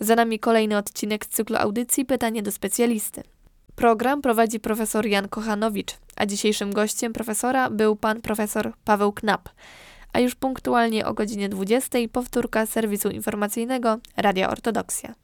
Za nami kolejny odcinek z cyklu audycji Pytanie do specjalisty. Program prowadzi profesor Jan Kochanowicz, a dzisiejszym gościem profesora był pan profesor Paweł Knap. A już punktualnie o godzinie 20:00 powtórka serwisu informacyjnego Radia Ortodoksja.